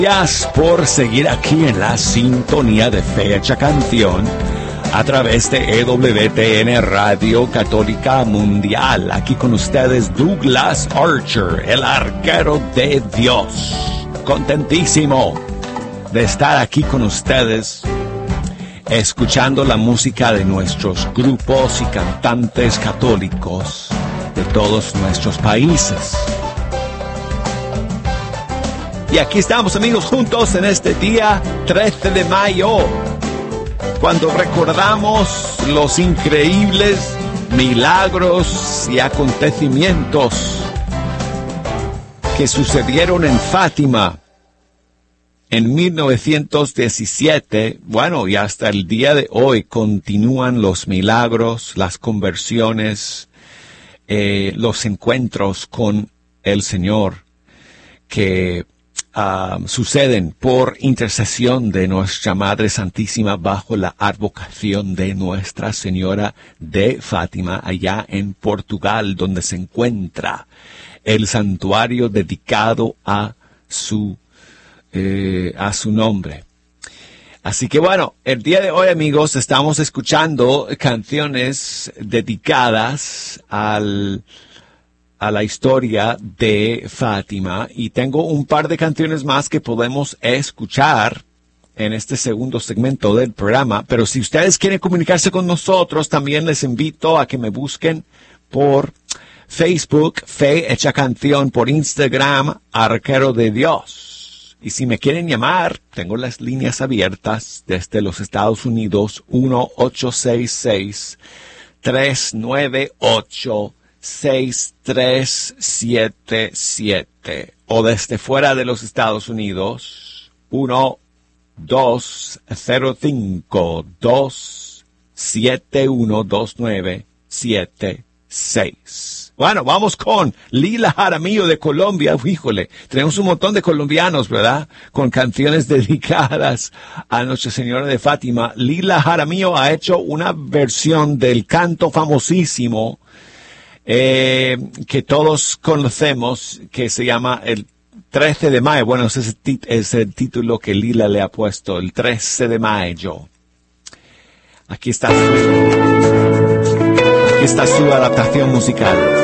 Gracias por seguir aquí en la sintonía de Fecha Canción a través de EWTN Radio Católica Mundial. Aquí con ustedes Douglas Archer, el arquero de Dios. Contentísimo de estar aquí con ustedes, escuchando la música de nuestros grupos y cantantes católicos de todos nuestros países. Y aquí estamos, amigos, juntos en este día 13 de mayo, cuando recordamos los increíbles milagros y acontecimientos que sucedieron en Fátima en 1917. Bueno, y hasta el día de hoy continúan los milagros, las conversiones, los encuentros con el Señor que suceden por intercesión de nuestra Madre Santísima bajo la advocación de Nuestra Señora de Fátima, allá en Portugal, donde se encuentra el santuario dedicado a su nombre. Así que bueno, el día de hoy, amigos, estamos escuchando canciones dedicadas a la historia de Fátima, y tengo un par de canciones más que podemos escuchar en este segundo segmento del programa. Pero si ustedes quieren comunicarse con nosotros, también les invito a que me busquen por Facebook, Fe Hecha Canción, por Instagram, Arquero de Dios. Y si me quieren llamar, tengo las líneas abiertas desde los Estados Unidos, 1-866-398-6377, o desde fuera de los Estados Unidos, 1-205-271-2976. Bueno, vamos con Lila Jaramillo de Colombia. Híjole, tenemos un montón de colombianos, ¿verdad? Con canciones dedicadas a Nuestra Señora de Fátima. Lila Jaramillo ha hecho una versión del canto famosísimo que todos conocemos, que se llama el 13 de mayo. Bueno, ese es el título que Lila le ha puesto, el 13 de mayo. Aquí está su adaptación musical.